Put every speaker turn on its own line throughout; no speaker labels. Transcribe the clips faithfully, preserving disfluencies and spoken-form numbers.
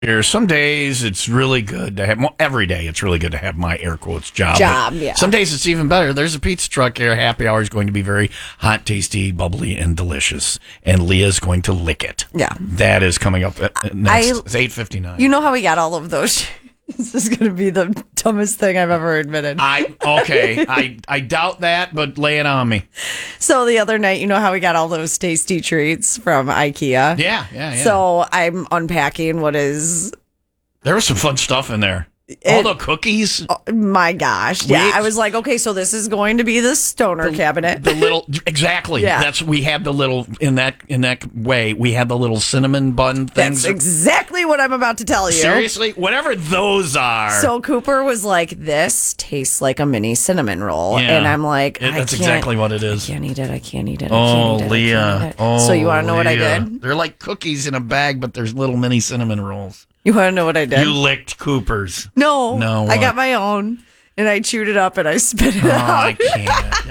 Here, some days it's really good to have, well, every day it's really good to have my air quotes job.
Job, yeah.
Some days it's even better. There's a pizza truck here. Happy hour is going to be very hot, tasty, bubbly, and delicious. And Leah's going to lick it.
Yeah.
That is coming up at, next.
I,
it's eight fifty-nine.
You know how we got all of those? This is going to be the dumbest thing I've ever admitted.
I Okay. I, I doubt that, but lay it on me.
So the other night, you know how we got all those tasty treats from IKEA?
Yeah, yeah, yeah.
So I'm unpacking what is...
There was some fun stuff in there.
It,
all the cookies.
Oh, my gosh.
We,
yeah. I was like, okay, so this is going to be the stoner
the,
cabinet.
The little, exactly.
Yeah.
That's, we had the little, in that in that way, we had the little cinnamon bun things.
That's exactly what I'm about to tell you.
Seriously? Whatever those are.
So Cooper was like, this tastes like a mini cinnamon roll.
Yeah.
And I'm like,
it,
I
that's
can't,
exactly what it is.
I can't eat it. I can't eat it. I
Oh,
can't eat it,
Leah.
I can't eat it.
Oh,
so you want to know
Leah.
what I did?
They're like cookies in a bag, but there's little mini cinnamon rolls.
You want to know what I did?
You licked Cooper's.
No.
No.
I
what?
got my own, and I chewed it up, and I spit it
oh,
out.
I can't.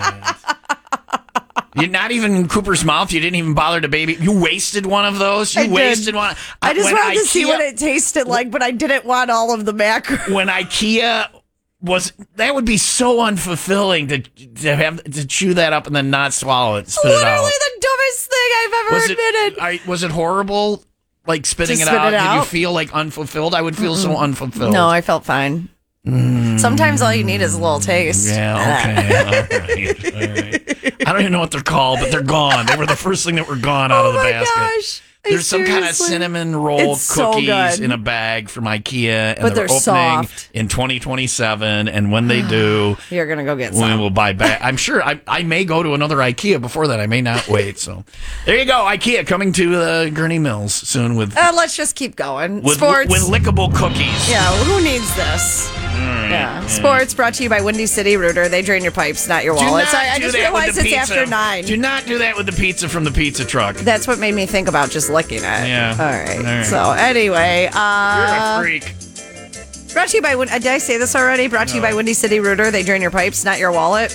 I can't. You're not even in Cooper's mouth. You didn't even bother to baby. You wasted one of those. You
I did.
wasted one.
I just
when
wanted to
IKEA,
see what it tasted like, but I didn't want all of the macaroni.
When IKEA was, that would be so unfulfilling to to have to chew that up and then not swallow it. Spit
Literally
it out.
the dumbest thing I've ever
Was
admitted.
it? I, was it horrible? Like spitting
To
it
spit
out?
it
Did you
out?
feel like unfulfilled? I would feel Mm-mm. so unfulfilled.
No, I felt fine. Mm. Sometimes all you need is a little taste.
Yeah, okay. all right. All right. I don't even know what they're called, but they're gone. They were the first thing that were gone out
oh
of the
my
basket.
Gosh. I
There's some kind of
seriously-
cinnamon roll
It's so
cookies
good.
in a bag from IKEA, and
But
they're,
they're
opening
soft.
in twenty twenty-seven. And when they do,
You're going to go get
we
some.
will buy back. I'm sure I, I may go to another IKEA before that. I may not wait. So there you go. IKEA coming to uh, Gurney Mills soon with
Uh, let's just keep going.
with,
Sports.
with lickable cookies.
Yeah, who needs this?
Right.
Yeah. Sports brought to you by Windy City Rooter. They drain your pipes, not your
Do
wallet.
not
Sorry, I
do
just
that with
realized
the
it's
pizza.
after nine.
Do not do that with the pizza from the pizza truck.
That's what made me think about just licking it.
Yeah.
All right.
All right.
So anyway, uh,
You're a freak.
brought to you by. Win- Did I say this already? Brought to you
No.
by Windy City Rooter. They drain your pipes, not your wallet.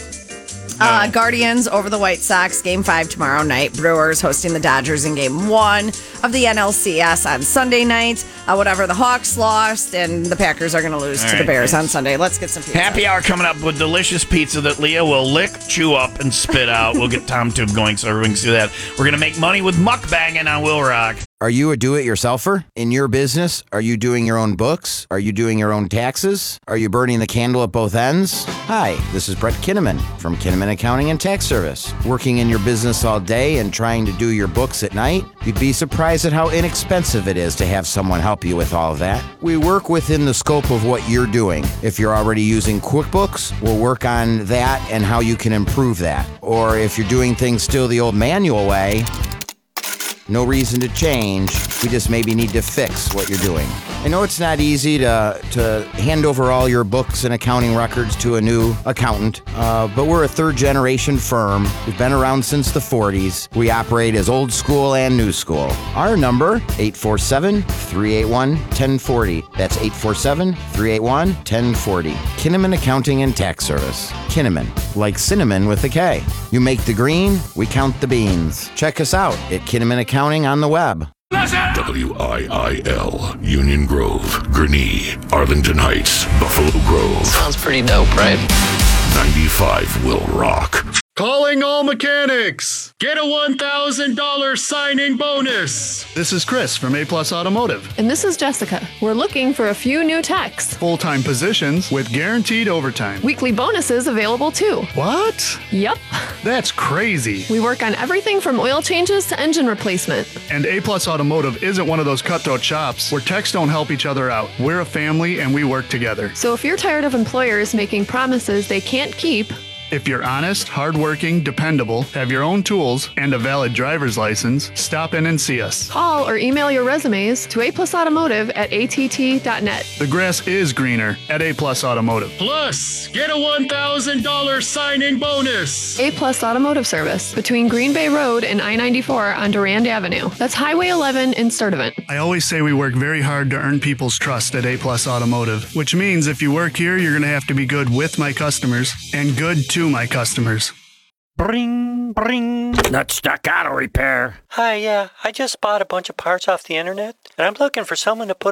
Uh, Guardians over the White Sox, game five tomorrow night. Brewers hosting the Dodgers in game one of the N L C S on Sunday night. Uh, whatever, the Hawks lost, and the Packers are going to lose
All
to
right,
the Bears
thanks.
on Sunday. Let's get some pizza.
Happy hour coming up with delicious pizza that Leah will lick, chew up, and spit out. We'll get Tom Tube going so everyone can see that. We're going to make money with mukbanging on Will Rock.
Are you a do-it-yourselfer? In your business, are you doing your own books? Are you doing your own taxes? Are you burning the candle at both ends? Hi, this is Brett Kinnaman from Kinnaman Accounting and Tax Service. Working in your business all day and trying to do your books at night? You'd be surprised at how inexpensive it is to have someone help you with all of that. We work within the scope of what you're doing. If you're already using QuickBooks, we'll work on that and how you can improve that. Or if you're doing things still the old manual way, no reason to change. We just maybe need to fix what you're doing. I know it's not easy to to hand over all your books and accounting records to a new accountant, uh, but we're a third-generation firm. We've been around since the forties. We operate as old school and new school. Our number, eight four seven, three eight one, one zero four zero. That's eight four seven, three eight one, one zero four zero. Kinnaman Accounting and Tax Service. Kinnaman, like cinnamon with a K. You make the green, we count the beans. Check us out at Kinnaman Accounting on the web.
W I I L, Union Grove, Gurnee, Arlington Heights, Buffalo Grove.
Sounds pretty dope, right?
ninety-five will rock.
Calling all mechanics! Get a one thousand dollars signing bonus! This is Chris from A Plus Automotive.
And this is Jessica. We're looking for a few new techs.
Full-time positions with guaranteed overtime.
Weekly bonuses available too.
What?
Yep.
That's crazy.
We work on everything from oil changes to engine replacement.
And A Plus Automotive isn't one of those cutthroat shops where techs don't help each other out. We're a family and we work together.
So if you're tired of employers making promises they can't keep,
if you're honest, hardworking, dependable, have your own tools, and a valid driver's license, stop in and see us.
call or email your resumes to a plus automotive at a t t dot net.
The grass is greener at A Plus Automotive. Plus, get a one thousand dollars signing bonus!
A Plus Automotive Service between Green Bay Road and I ninety-four on Durand Avenue. That's Highway eleven in Sturtevant.
I always say we work very hard to earn people's trust at A Plus Automotive, which means if you work here, you're going to have to be good with my customers and good to my customers.
Bring.
Bring, bring.
Nutstock Auto Repair.
Hi, yeah, I just bought a bunch of parts off the internet, and I'm looking for someone to put